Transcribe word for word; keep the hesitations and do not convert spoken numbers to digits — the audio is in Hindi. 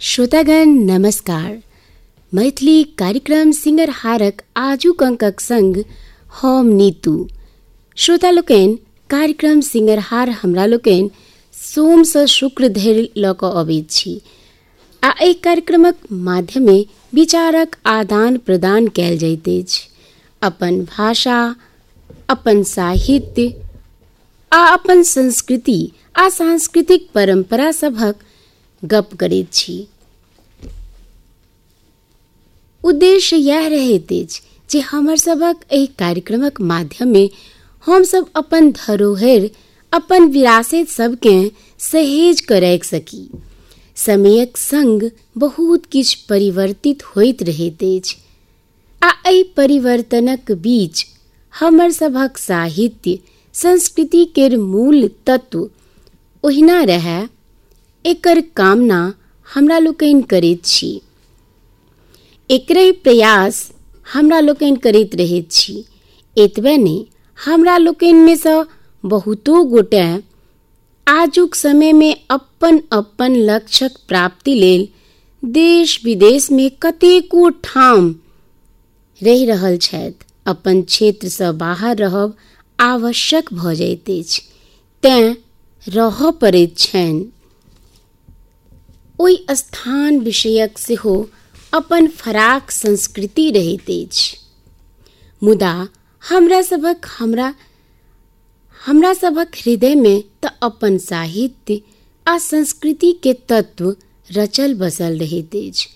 श्रोतागण नमस्कार। मैथिली कार्यक्रम सिंगर हारक आजुक अंकक संग हम नीतू। श्रोता लोकनि कार्यक्रम सिंगर हार हमरा लोकनि सोम सँ शुक्र धरि लऽ कऽ अबैत छी आ एहि कार्यक्रमक माध्यमे विचारक आदान प्रदान कयल जाइत अछि। अपन भाषा, अपन साहित्य आ अपन संस्कृति आ सांस्कृतिक परंपरा सभक गप करैत छी। उद्देश्य यह रहैत अछि जे हमर सभक एहि कार्यक्रमक माध्यमे हमसभ अपन धरोहर, अपन विरासत सबकेँ सहेज कऽ राखि सकी। समयक संग बहुत किछु परिवर्तित होइत रहैत अछि आ एहि परिवर्तनक बीच हमर सभक साहित्य, संस्कृति केर मूल तत्व ओहिना रहय, एकर कामना हमरा लोकनि करैत छी। एकरे प्रयास हमरा लोकनि करैत रहैत छी। एतबे नहि, हमरा लोकनि में सँ बहुतो गोटे आजुक समय में अपन अपन लक्ष्यक प्राप्ति लेल देश विदेश में कतेको ठाम रहि रहल छथि। अपन क्षेत्र सँ बाहर रहब आवश्यक भऽ जाइत अछि, तेँ रहऽ पड़ैत छनि। ओहि स्थान विषयक सेहो अपन फराक संस्कृति रहैत अछि। मुदा हमरा सभक हमरा हमरा सभक हृदय में तऽ अपन साहित्य आ संस्कृति के तत्व रचल बसल रहैत अछि।